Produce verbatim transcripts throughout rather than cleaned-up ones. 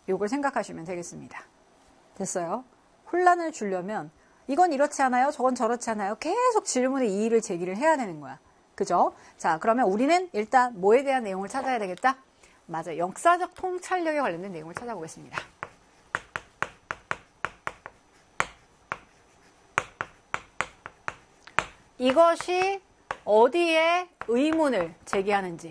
요걸 생각하시면 되겠습니다. 됐어요? 혼란을 주려면 이건 이렇지 않아요? 저건 저렇지 않아요? 계속 질문의 이의를 제기를 해야 되는 거야. 그죠? 자, 그러면 우리는 일단 뭐에 대한 내용을 찾아야 되겠다? 맞아요. 역사적 통찰력에 관련된 내용을 찾아보겠습니다. 이것이 어디에 의문을 제기하는지,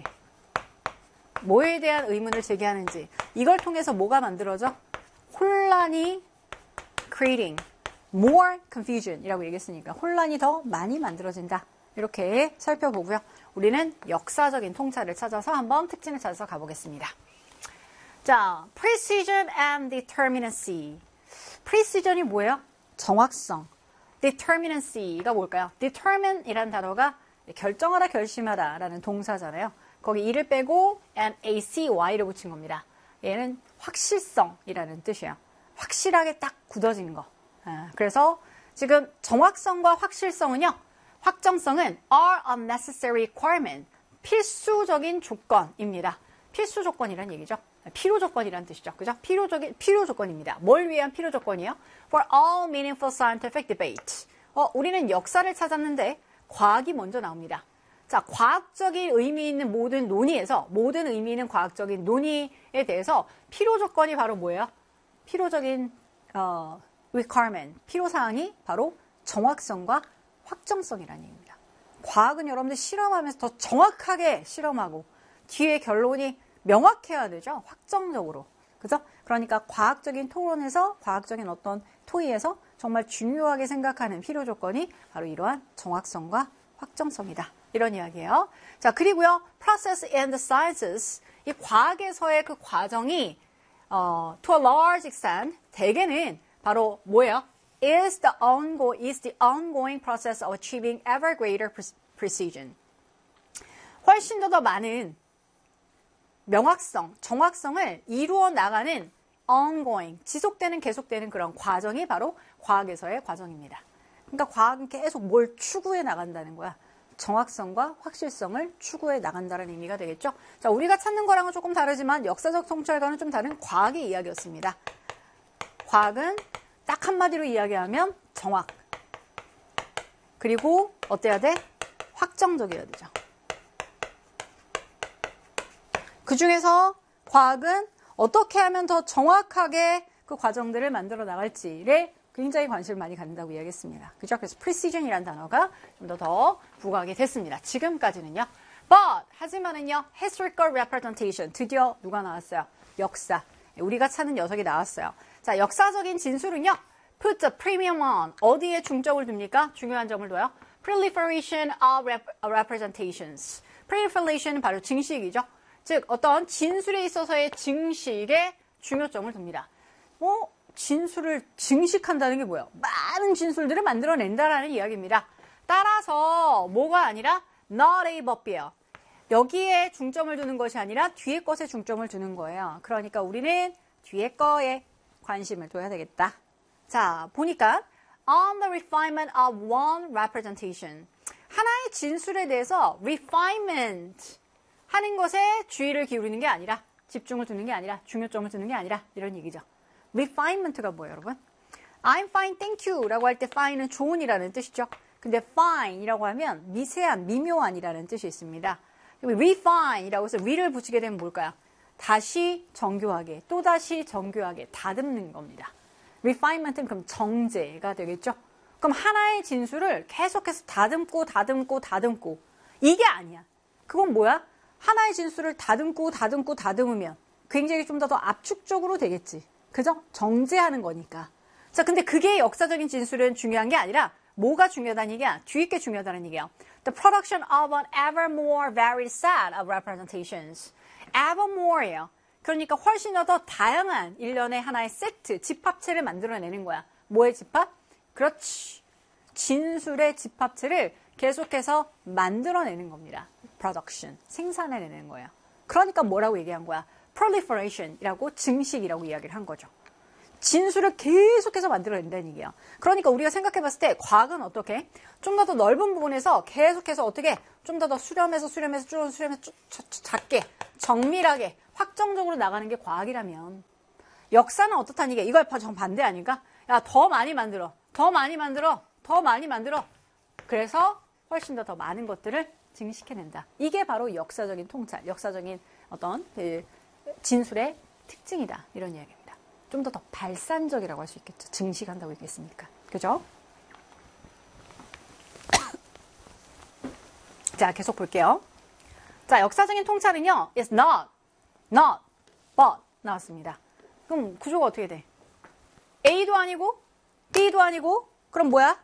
뭐에 대한 의문을 제기하는지, 이걸 통해서 뭐가 만들어져? 혼란이 creating more confusion 이라고 얘기했으니까 혼란이 더 많이 만들어진다. 이렇게 살펴보고요. 우리는 역사적인 통찰을 찾아서 한번 특징을 찾아서 가보겠습니다. 자, precision and determinacy. precision이 뭐예요? 정확성. determinacy가 뭘까요? determine 이라는 단어가 결정하다, 결심하다 라는 동사잖아요. 거기 e를 빼고 and acy를 붙인 겁니다. 얘는 확실성이라는 뜻이에요. 확실하게 딱 굳어진 거. 그래서 지금 정확성과 확실성은요, 확정성은 are a necessary requirement, 필수적인 조건입니다. 필수 조건이란 얘기죠. 필요 조건이란 뜻이죠. 그죠? 필요적인, 필요 조건입니다. 뭘 위한 필요 조건이요? For all meaningful scientific debate. 어, 우리는 역사를 찾았는데 과학이 먼저 나옵니다. 자, 과학적인 의미 있는 모든 논의에서, 모든 의미 있는 과학적인 논의에 대해서 필요 조건이 바로 뭐예요? 필요적인, 어, requirement, 필요사항이 바로 정확성과 확정성이라는 얘기입니다. 과학은 여러분들 실험하면서 더 정확하게 실험하고 뒤에 결론이 명확해야 되죠. 확정적으로. 그죠? 그러니까 과학적인 토론에서, 과학적인 어떤 토의에서 정말 중요하게 생각하는 필요 조건이 바로 이러한 정확성과 확정성이다. 이런 이야기예요. 자, 그리고요, process in the sciences. 이 과학에서의 그 과정이, 어, to a large extent, 대개는 바로 뭐예요? is the ongoing, is the ongoing process of achieving ever greater precision. 훨씬 더 더 많은 명확성, 정확성을 이루어 나가는 ongoing, 지속되는, 계속되는 그런 과정이 바로 과학에서의 과정입니다. 그러니까 과학은 계속 뭘 추구해 나간다는 거야. 정확성과 확실성을 추구해 나간다는 의미가 되겠죠. 자, 우리가 찾는 거랑은 조금 다르지만 역사적 통찰과는 좀 다른 과학의 이야기였습니다. 과학은 딱 한마디로 이야기하면 정확. 그리고 어때야 돼? 확정적이어야 되죠. 그 중에서 과학은 어떻게 하면 더 정확하게 그 과정들을 만들어 나갈지를 굉장히 관심을 많이 갖는다고 이야기했습니다. 그죠? 그래서 precision이라는 단어가 좀 더 더 부각이 됐습니다. 지금까지는요. But, 하지만은요, historical representation. 드디어 누가 나왔어요? 역사. 우리가 찾는 녀석이 나왔어요. 자, 역사적인 진술은요, put the premium on. 어디에 중점을 둡니까? 중요한 점을 둬요. proliferation of representations. proliferation 바로 증식이죠. 즉, 어떤 진술에 있어서의 증식에 중요점을 둡니다. 뭐, 진술을 증식한다는 게 뭐예요? 많은 진술들을 만들어낸다라는 이야기입니다. 따라서 뭐가 아니라 not a but be요. 여기에 중점을 두는 것이 아니라 뒤에 것에 중점을 두는 거예요. 그러니까 우리는 뒤에 거에 관심을 둬야 되겠다. 자, 보니까 on the refinement of one representation. 하나의 진술에 대해서 refinement 하는 것에 주의를 기울이는 게 아니라, 집중을 두는 게 아니라, 중요점을 두는 게 아니라 이런 얘기죠. refinement가 뭐예요, 여러분? I'm fine, thank you 라고 할 때 fine은 좋은이라는 뜻이죠. 근데 fine이라고 하면 미세한, 미묘한이라는 뜻이 있습니다. refine이라고 해서 re를 붙이게 되면 뭘까요? 다시 정교하게, 또다시 정교하게 다듬는 겁니다. refinement은 그럼 정제가 되겠죠? 그럼 하나의 진술을 계속해서 다듬고 다듬고 다듬고 이게 아니야. 그건 뭐야? 하나의 진술을 다듬고 다듬고 다듬으면 굉장히 좀 더 더 압축적으로 되겠지. 그죠? 정제하는 거니까. 자, 근데 그게 역사적인 진술은 중요한 게 아니라 뭐가 중요하다는 얘기야? 뒤에 게 중요하다는 얘기야. The production of an ever more varied set of representations. ever more예요. 그러니까 훨씬 더, 더 다양한 일련의 하나의 세트, 집합체를 만들어내는 거야. 뭐의 집합? 그렇지. 진술의 집합체를 계속해서 만들어내는 겁니다. production, 생산해내는 거예요. 그러니까 뭐라고 얘기한 거야? proliferation이라고 증식이라고 이야기를 한 거죠. 진술을 계속해서 만들어낸다는 얘기예요. 그러니까 우리가 생각해봤을 때 과학은 어떻게? 좀 더 더 넓은 부분에서 계속해서 어떻게? 좀 더 더 수렴해서 수렴해서 쭉 수렴해서 쭉 작게, 정밀하게, 확정적으로 나가는 게 과학이라면 역사는 어떻다는 게 이거 정반대 아닌가? 야, 더 많이 만들어. 더 많이 만들어. 더 많이 만들어. 그래서 훨씬 더 더 많은 것들을 증식해낸다. 이게 바로 역사적인 통찰, 역사적인 어떤 그 진술의 특징이다. 이런 이야기입니다. 좀 더 더 발산적이라고 할 수 있겠죠. 증식한다고 얘기했으니까. 그죠? 자, 계속 볼게요. 자, 역사적인 통찰은요. is not, not, but 나왔습니다. 그럼 구조가 어떻게 돼? A도 아니고 B도 아니고 그럼 뭐야?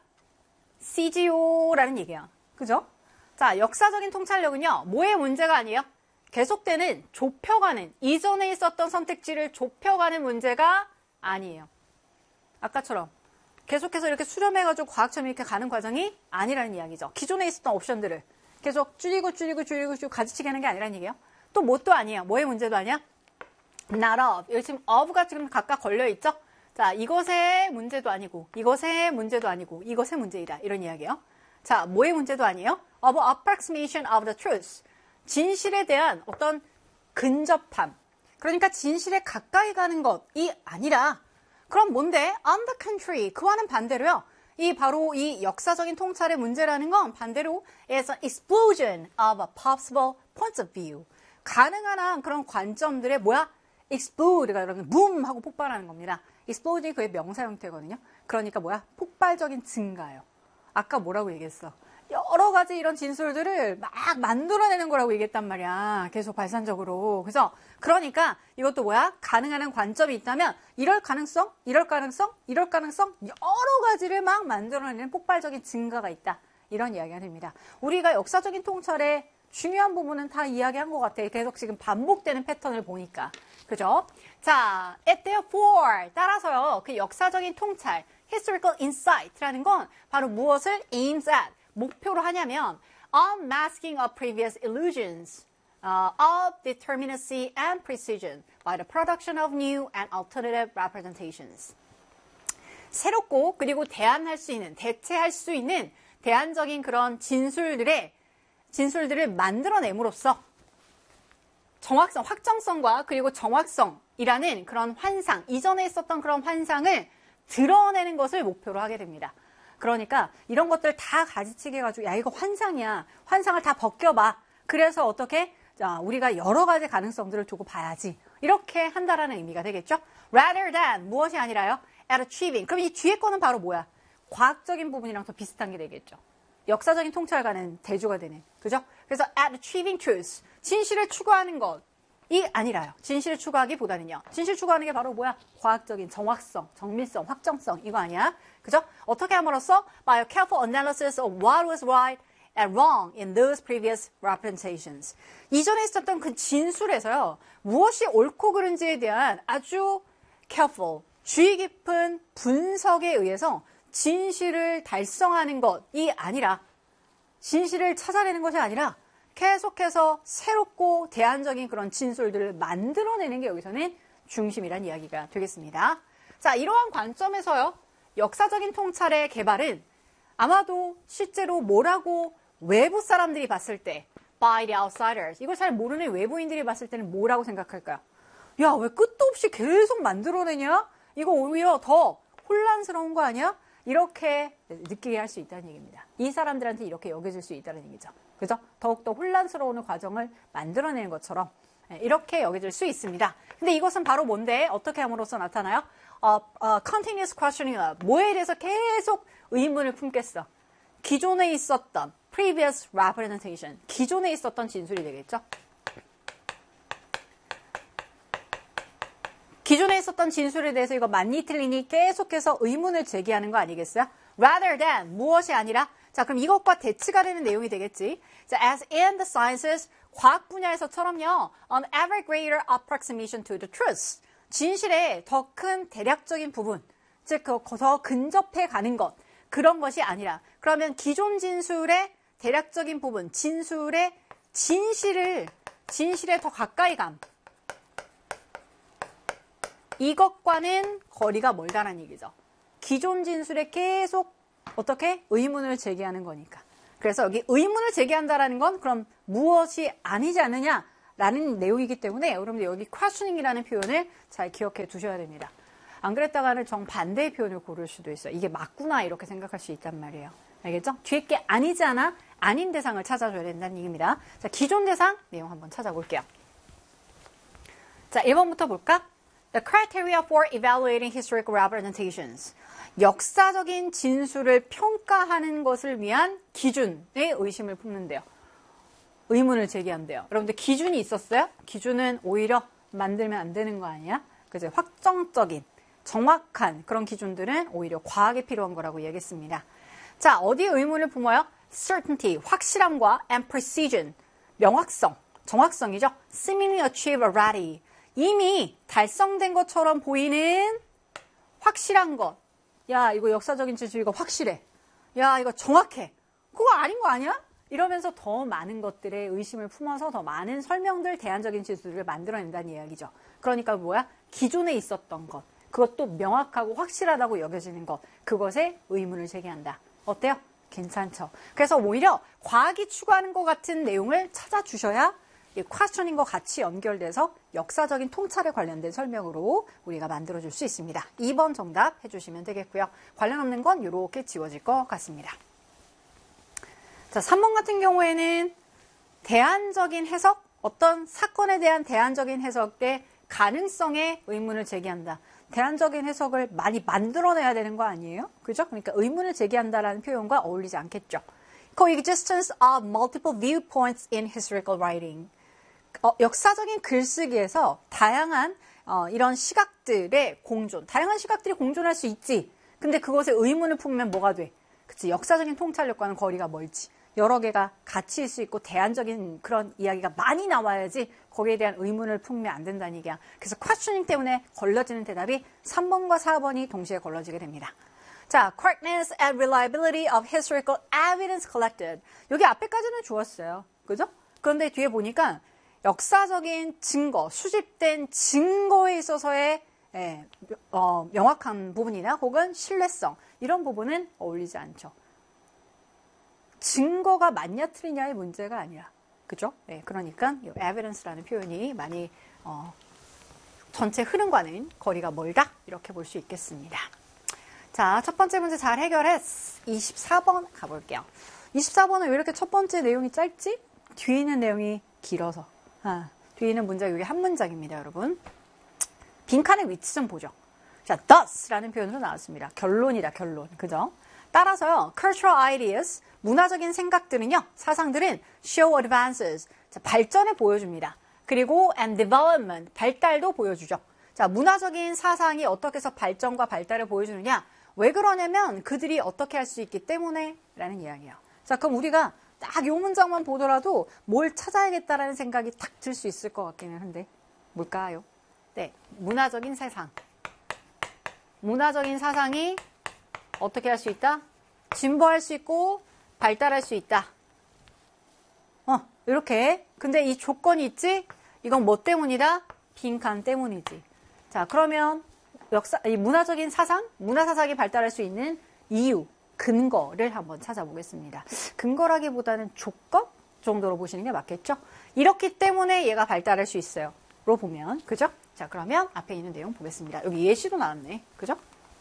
씨지오라는 얘기야. 그죠? 자, 역사적인 통찰력은요. 뭐의 문제가 아니에요? 계속되는 좁혀가는, 이전에 있었던 선택지를 좁혀가는 문제가 아니에요. 아까처럼 계속해서 이렇게 수렴해가지고 과학처럼 이렇게 가는 과정이 아니라는 이야기죠. 기존에 있었던 옵션들을 계속 줄이고 줄이고 줄이고 줄이고 가지치기 하는 게 아니라는 얘기예요. 또 뭣도 아니에요. 뭐의 문제도 아니야? not of. 여기 지금 of가 지금 각각 걸려있죠? 자, 이것의 문제도 아니고 이것의 문제도 아니고 이것의 문제이다. 이런 이야기예요. 자, 뭐의 문제도 아니에요? of approximation of the truth. 진실에 대한 어떤 근접함. 그러니까 진실에 가까이 가는 것이 아니라 그럼 뭔데? On the contrary. 그와는 반대로요. 이 바로 이 역사적인 통찰의 문제라는 건 반대로 is an explosion of a possible points of view. 가능한 한 그런 관점들의 뭐야? explode가 여러분 boom 하고 폭발하는 겁니다. explode이 그의 명사 형태거든요. 그러니까 뭐야? 폭발적인 증가예요. 아까 뭐라고 얘기했어? 여러 가지 이런 진술들을 막 만들어내는 거라고 얘기했단 말이야. 계속 발산적으로. 그래서 그러니까 이것도 뭐야? 가능한 한 관점이 있다면 이럴 가능성, 이럴 가능성, 이럴 가능성 여러 가지를 막 만들어내는 폭발적인 증가가 있다. 이런 이야기가 됩니다. 우리가 역사적인 통찰의 중요한 부분은 다 이야기한 것 같아. 계속 지금 반복되는 패턴을 보니까. 그죠? 자, it therefore 따라서요. 그 역사적인 통찰, historical insight라는 건 바로 무엇을 aims at, 목표로 하냐면 unmasking of previous illusions uh, of determinacy and precision by the production of new and alternative representations. 새롭고 그리고 대안할 수 있는, 대체할 수 있는 대안적인 그런 진술들의 진술들을 만들어냄으로써 정확성, 확정성과 그리고 정확성이라는 그런 환상, 이전에 있었던 그런 환상을 드러내는 것을 목표로 하게 됩니다. 그러니까 이런 것들 다 가지치기 해가지고 야 이거 환상이야. 환상을 다 벗겨봐. 그래서 어떻게 자, 우리가 여러 가지 가능성들을 두고 봐야지. 이렇게 한다라는 의미가 되겠죠. Rather than 무엇이 아니라요. At achieving. 그럼 이 뒤에 거는 바로 뭐야? 과학적인 부분이랑 더 비슷한 게 되겠죠. 역사적인 통찰과는 대조가 되는. 그죠? 그래서 at achieving truth. 진실을 추구하는 것이 아니라요. 진실을 추구하기보다는요. 진실 추구하는 게 바로 뭐야? 과학적인 정확성, 정밀성, 확정성. 이거 아니야? 그죠? 어떻게 함으로써? By a careful analysis of what was right and wrong in those previous representations. 이전에 있었던 그 진술에서요. 무엇이 옳고 그른지에 대한 아주 careful, 주의 깊은 분석에 의해서 진실을 달성하는 것이 아니라 진실을 찾아내는 것이 아니라 계속해서 새롭고 대안적인 그런 진술들을 만들어내는 게 여기서는 중심이란 이야기가 되겠습니다. 자, 이러한 관점에서요. 역사적인 통찰의 개발은 아마도 실제로 뭐라고 외부 사람들이 봤을 때 by the outsiders 이걸 잘 모르는 외부인들이 봤을 때는 뭐라고 생각할까요? 야, 왜 끝도 없이 계속 만들어내냐? 이거 오히려 더 혼란스러운 거 아니야? 이렇게 느끼게 할 수 있다는 얘기입니다. 이 사람들한테 이렇게 여겨질 수 있다는 얘기죠. 그죠? 더욱더 혼란스러운 과정을 만들어내는 것처럼 이렇게 여겨질 수 있습니다. 근데 이것은 바로 뭔데? 어떻게 함으로써 나타나요? 어, 어, continuous questioning. 뭐에 대해서 계속 의문을 품겠어? 기존에 있었던 previous representation. 기존에 있었던 진술이 되겠죠? 기존에 있었던 진술에 대해서 이거 맞니 틀리니 계속해서 의문을 제기하는 거 아니겠어요? Rather than 무엇이 아니라 자 그럼 이것과 대치가 되는 내용이 되겠지. 자, as in the sciences 과학 분야에서처럼요. On ever greater approximation to the truth. 진실의 더 큰 대략적인 부분, 즉 더 근접해 가는 것 그런 것이 아니라 그러면 기존 진술의 대략적인 부분, 진술의 진실을 진실에 더 가까이 감. 이것과는 거리가 멀다는 얘기죠. 기존 진술에 계속 어떻게 의문을 제기하는 거니까. 그래서 여기 의문을 제기한다라는 건 그럼 무엇이 아니지 않느냐? 라는 내용이기 때문에 여러분들 여기 questioning이라는 표현을 잘 기억해 두셔야 됩니다. 안 그랬다가는 정반대의 표현을 고를 수도 있어요. 이게 맞구나 이렇게 생각할 수 있단 말이에요. 알겠죠? 뒤에 게 아니지 않아? 아닌 대상을 찾아줘야 된다는 얘기입니다. 자, 기존 대상 내용 한번 찾아볼게요. 자, 일 번부터 볼까? The criteria for evaluating historical representations. 역사적인 진술을 평가하는 것을 위한 기준에 의심을 품는데요. 의문을 제기한대요. 여러분들 기준이 있었어요? 기준은 오히려 만들면 안 되는 거 아니야? 그죠? 확정적인, 정확한 그런 기준들은 오히려 과학에 필요한 거라고 얘기했습니다. 자, 어디에 의문을 품어요? certainty, 확실함과 and precision, 명확성, 정확성이죠. seemingly achieved already, 이미 달성된 것처럼 보이는 확실한 것. 야, 이거 역사적인 진술 이거 확실해. 야, 이거 정확해. 그거 아닌 거 아니야? 이러면서 더 많은 것들에 의심을 품어서 더 많은 설명들, 대안적인 진술을 만들어낸다는 이야기죠. 그러니까 뭐야? 기존에 있었던 것. 그것도 명확하고 확실하다고 여겨지는 것. 그것에 의문을 제기한다. 어때요? 괜찮죠? 그래서 오히려 과학이 추구하는 것 같은 내용을 찾아주셔야 이 퀘스천ing과 같이 연결돼서 역사적인 통찰에 관련된 설명으로 우리가 만들어줄 수 있습니다. 이 번 정답 해주시면 되겠고요. 관련 없는 건 이렇게 지워질 것 같습니다. 자, 삼 번 같은 경우에는 대안적인 해석, 어떤 사건에 대한 대안적인 해석의 가능성에 의문을 제기한다. 대안적인 해석을 많이 만들어내야 되는 거 아니에요? 그죠? 그러니까 의문을 제기한다라는 표현과 어울리지 않겠죠. Coexistence of multiple viewpoints in historical writing. 어, 역사적인 글쓰기에서 다양한 어, 이런 시각들의 공존, 다양한 시각들이 공존할 수 있지. 근데 그것에 의문을 품으면 뭐가 돼? 그치, 역사적인 통찰력과는 거리가 멀지. 여러 개가 같이 있을 수 있고 대안적인 그런 이야기가 많이 나와야지 거기에 대한 의문을 품으면 안 된다는 얘기야. 그래서 questioning 때문에 걸러지는 대답이 삼 번과 사 번이 동시에 걸러지게 됩니다. 자, correctness and reliability of historical evidence collected. 여기 앞에까지는 좋았어요. 그죠? 그런데 뒤에 보니까 역사적인 증거, 수집된 증거에 있어서의 예, 어, 명확한 부분이나 혹은 신뢰성 이런 부분은 어울리지 않죠. 증거가 맞냐 틀리냐의 문제가 아니라, 그죠? 네, 그러니까 이 evidence라는 표현이 많이 어, 전체 흐름과는 거리가 멀다 이렇게 볼 수 있겠습니다. 자, 첫 번째 문제 잘 해결했어. 이십사 번 가볼게요. 이십사 번은 왜 이렇게 첫 번째 내용이 짧지? 뒤에 있는 내용이 길어서. 아, 뒤에 있는 문제가 여기 한 문장입니다, 여러분. 빈칸의 위치 좀 보죠. 자, thus라는 표현으로 나왔습니다. 결론이다, 결론. 그죠? 따라서요, cultural ideas, 문화적인 생각들은요, 사상들은 show advances, 자, 발전을 보여줍니다. 그리고 and development, 발달도 보여주죠. 자, 문화적인 사상이 어떻게 해서 발전과 발달을 보여주느냐? 왜 그러냐면 그들이 어떻게 할 수 있기 때문에 라는 이야기예요. 자, 그럼 우리가 딱 이 문장만 보더라도 뭘 찾아야겠다라는 생각이 딱 들 수 있을 것 같기는 한데 뭘까요? 네, 문화적인 세상. 문화적인 사상이 어떻게 할 수 있다? 진보할 수 있고 발달할 수 있다. 어, 이렇게. 근데 이 조건이 있지? 이건 뭐 때문이다? 빈칸 때문이지. 자, 그러면 역사, 이 문화적인 사상, 문화 사상이 발달할 수 있는 이유, 근거를 한번 찾아보겠습니다. 근거라기보다는 조건 정도로 보시는 게 맞겠죠? 이렇기 때문에 얘가 발달할 수 있어요. 로 보면, 그죠? 자, 그러면 앞에 있는 내용 보겠습니다. 여기 예시도 나왔네. 그죠?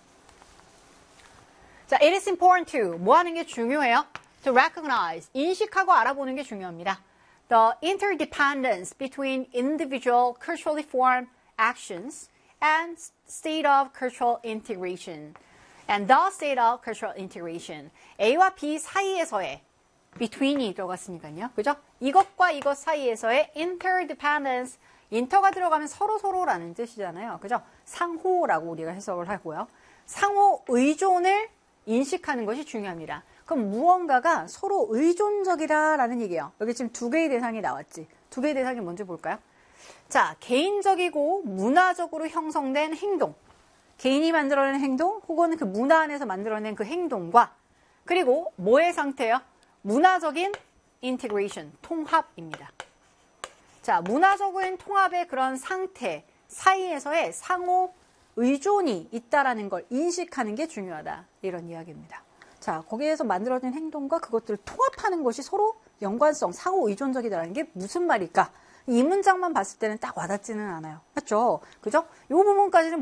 자, it is important to, 뭐 하는 게 중요해요? To recognize, 인식하고 알아보는 게 중요합니다. The interdependence between individual culturally formed actions and state of cultural integration. And the state of cultural integration. A와 B 사이에서의 between이 들어갔으니까요. 그죠? 이것과 이것 사이에서의 interdependence. 인터가 들어가면 서로 서로라는 뜻이잖아요. 그죠? 상호라고 우리가 해석을 하고요. 상호 의존을 인식하는 것이 중요합니다. 그럼 무언가가 서로 의존적이라는 얘기예요. 여기 지금 두 개의 대상이 나왔지. 두 개의 대상이 뭔지 볼까요? 자, 개인적이고 문화적으로 형성된 행동. 개인이 만들어낸 행동 혹은 그 문화 안에서 만들어낸 그 행동과 그리고 뭐의 상태요? 문화적인 인티그레이션, 통합입니다. 자, 문화적인 통합의 그런 상태 사이에서의 상호 의존이 있다라는 걸 인식하는 게 중요하다. 이런 이야기입니다. 자, 거기에서 만들어진 행동과 그것들을 통합하는 것이 서로 연관성, 상호 의존적이다라는 게 무슨 말일까? 이 문장만 봤을 때는 딱 와닿지는 않아요. 맞죠? 그죠? 이 부분까지는